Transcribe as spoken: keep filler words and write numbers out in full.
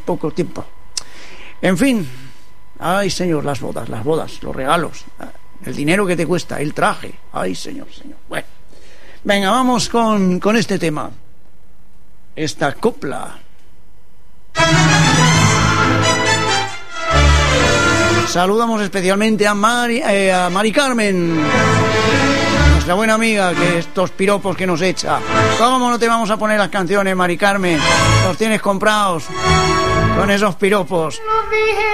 poco tiempo. En fin, ay señor, las bodas, las bodas, los regalos, el dinero que te cuesta, el traje, ay señor, señor. Bueno, venga, vamos con, con este tema, esta copla. Saludamos especialmente a Mari, eh, a Mari Carmen, nuestra buena amiga, que estos piropos que nos echa. ¿Cómo no te vamos a poner las canciones, Mari Carmen? Los tienes comprados con esos piropos.